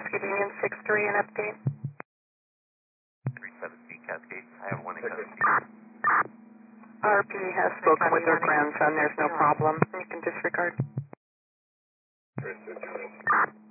Cascade Union 6-3, an update. 370 Cascade, I have one in Cascade. RP has spoken with their grandson, there's no problem. You can disregard.